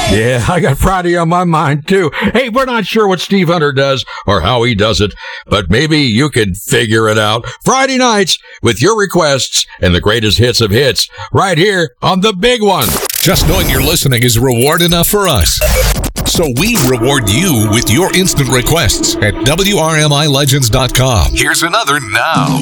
Yeah, I got Friday on my mind, too. Hey, we're not sure what Steve Hunter does or how he does it, but maybe you can figure it out. Friday nights with your requests and the greatest hits of hits right here on The Big One. Just knowing you're listening is reward enough for us. So we reward you with your instant requests at WRMILegends.com. Here's another now.